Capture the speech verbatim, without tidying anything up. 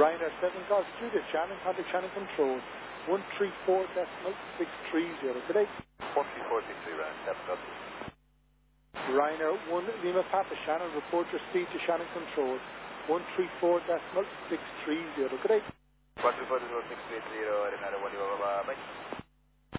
Ryanair seven Golf Juliet Shannon, contact Shannon Control, one three four decimal six three zero. Good day. one three four six three, Ryanair seven Golf. Ryanair one Lima Papa Shannon, report your speed to Shannon Control, one three four decimal six three zero. Good day. one three four decimal six three zero, Ryanair one Lima Papa, bye.